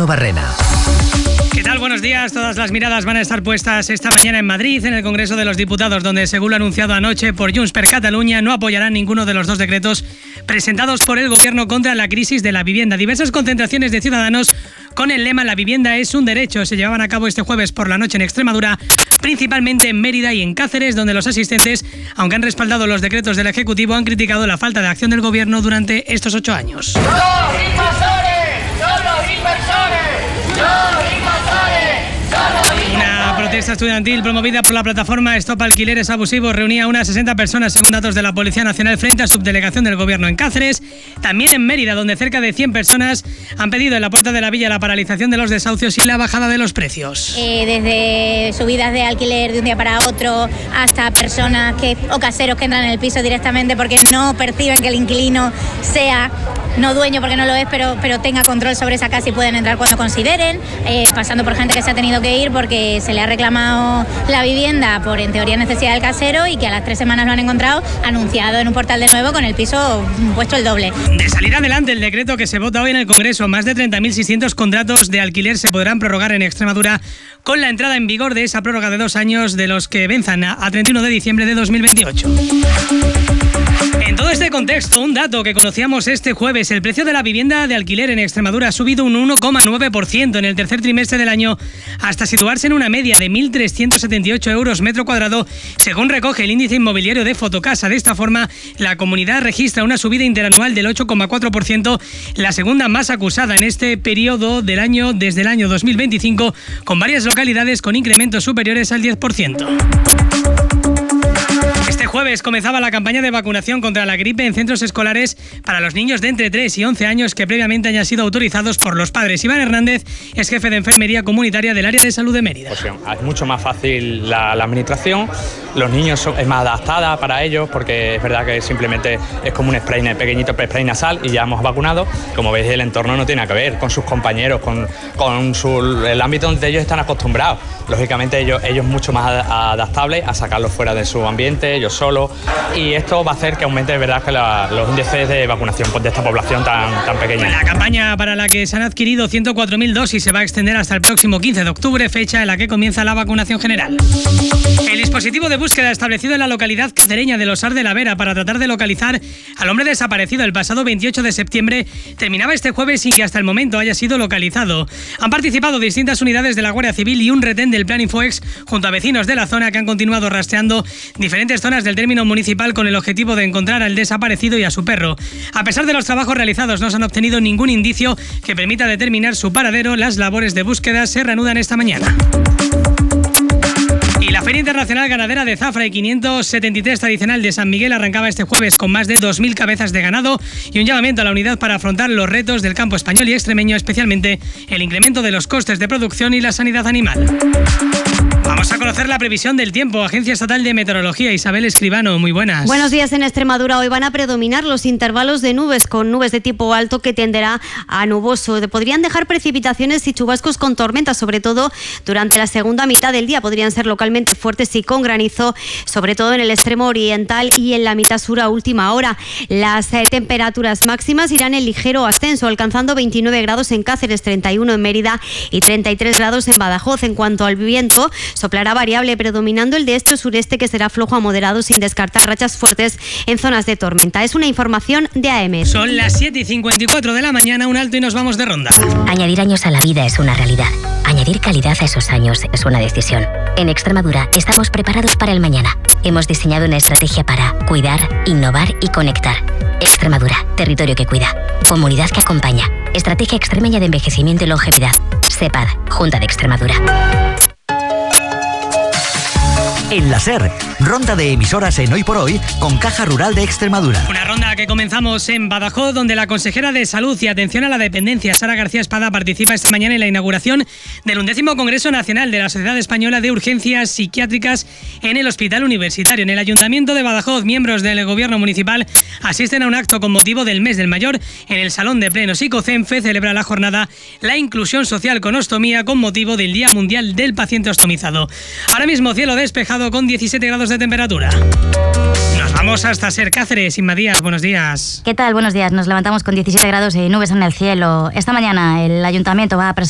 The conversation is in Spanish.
Bruno Barrena. ¿Qué tal? Buenos días. Todas las miradas van a estar puestas esta mañana en Madrid, en el Congreso de los Diputados, donde, según lo anunciado anoche por Junts per Catalunya, no apoyarán ninguno de los dos decretos presentados por el Gobierno contra la crisis de la vivienda. Diversas concentraciones de ciudadanos con el lema "La vivienda es un derecho" se llevaban a cabo este jueves por la noche en Extremadura, principalmente en Mérida y en Cáceres, donde los asistentes, aunque han respaldado los decretos del Ejecutivo, han criticado la falta de acción del Gobierno durante estos 8 años. ¡No los inversores! ¡No los inversores! ¡No los inversores! Una protesta estudiantil promovida por la plataforma Stop Alquileres Abusivos reunía a unas 60 personas, según datos de la Policía Nacional, frente a subdelegación del Gobierno en Cáceres. También en Mérida, donde cerca de 100 personas han pedido en la Puerta de la Villa la paralización de los desahucios y la bajada de los precios. Desde subidas de alquiler de un día para otro hasta personas o caseros que entran en el piso directamente porque no perciben que el inquilino sea no dueño, porque no lo es, pero tenga control sobre esa casa y pueden entrar cuando consideren, pasando por gente que se ha tenido que ir porque se le ha reclamado la vivienda por, en teoría, necesidad del casero, y que a las 3 semanas lo han encontrado anunciado en un portal de nuevo con el piso puesto el doble. De salir adelante el decreto que se vota hoy en el Congreso, más de 30.600 contratos de alquiler se podrán prorrogar en Extremadura con la entrada en vigor de esa prórroga de 2 años de los que venzan a 31 de diciembre de 2028. En todo este contexto, un dato que conocíamos este jueves: el precio de la vivienda de alquiler en Extremadura ha subido un 1,9% en el tercer trimestre del año, hasta situarse en una media de 1.378 euros metro cuadrado, según recoge el índice inmobiliario de Fotocasa. De esta forma, la comunidad registra una subida interanual del 8,4%, la segunda más acusada en este periodo del año desde el año 2025, con varias localidades con incrementos superiores al 10%. Este jueves comenzaba la campaña de vacunación contra la gripe en centros escolares para los niños de entre 3 y 11 años que previamente hayan sido autorizados por los padres. Iván Hernández es jefe de enfermería comunitaria del área de salud de Mérida. Pues es mucho más fácil la administración, los niños es más adaptada para ellos, porque es verdad que simplemente es como un spray, pequeñito spray nasal, y ya hemos vacunado. Como veis, el entorno no tiene nada que ver con sus compañeros, con el ámbito donde ellos están acostumbrados. Lógicamente ellos mucho más adaptables a sacarlos fuera de su ambiente, ellos solos, y esto va a hacer que aumente, de verdad, que los índices de vacunación de esta población tan pequeña. La campaña, para la que se han adquirido 104.000 dosis, se va a extender hasta el próximo 15 de octubre, fecha en la que comienza la vacunación general. El dispositivo de búsqueda establecido en la localidad cacereña de Losar de la Vera para tratar de localizar al hombre desaparecido el pasado 28 de septiembre terminaba este jueves sin que hasta el momento haya sido localizado. Han participado distintas unidades de la Guardia Civil y un retén del Plan Infoex junto a vecinos de la zona, que han continuado rastreando diferentes zonas del término municipal con el objetivo de encontrar al desaparecido y a su perro. A pesar de los trabajos realizados, no se han obtenido ningún indicio que permita determinar su paradero. Las labores de búsqueda se reanudan esta mañana. Y la Feria Internacional Ganadera de Zafra y 573 tradicional de San Miguel arrancaba este jueves con más de 2.000 cabezas de ganado y un llamamiento a la unidad para afrontar los retos del campo español y extremeño, especialmente el incremento de los costes de producción y la sanidad animal. Vamos a conocer la previsión del tiempo. Agencia Estatal de Meteorología, Isabel Escribano, muy buenas. Buenos días. En Extremadura hoy van a predominar los intervalos de nubes, con nubes de tipo alto que tenderá a nuboso. Podrían dejar precipitaciones y chubascos con tormentas, sobre todo durante la segunda mitad del día. Podrían ser localmente fuertes y con granizo, sobre todo en el extremo oriental y en la mitad sur a última hora. Las temperaturas máximas irán en ligero ascenso, alcanzando 29 grados en Cáceres, 31 en Mérida y 33 grados en Badajoz. En cuanto al viento, soplará variable, predominando el de este o sureste, que será flojo a moderado, sin descartar rachas fuertes en zonas de tormenta. Es una información de AM. Son las 7:54 de la mañana, un alto y nos vamos de ronda. Añadir años a la vida es una realidad. Añadir calidad a esos años es una decisión. En Extremadura estamos preparados para el mañana. Hemos diseñado una estrategia para cuidar, innovar y conectar. Extremadura, territorio que cuida. Comunidad que acompaña. Estrategia extremeña de envejecimiento y longevidad. SEPAD, Junta de Extremadura. En la SER, ronda de emisoras en Hoy por Hoy con Caja Rural de Extremadura. Una ronda que comenzamos en Badajoz, donde la consejera de Salud y Atención a la Dependencia, Sara García Espada, participa esta mañana en la inauguración del 11º Congreso Nacional de la Sociedad Española de Urgencias Psiquiátricas en el Hospital Universitario. En el Ayuntamiento de Badajoz, miembros del Gobierno Municipal asisten a un acto con motivo del Mes del Mayor. En el Salón de Plenos Icocenfe celebra la jornada La Inclusión Social con Ostomía, con motivo del Día Mundial del Paciente Ostomizado. Ahora mismo cielo despejado con 17 grados de temperatura. Nos vamos hasta Ser Cáceres. Inma Díaz, buenos días. ¿Qué tal? Buenos días. Nos levantamos con 17 grados y nubes en el cielo. Esta mañana el Ayuntamiento va a presentar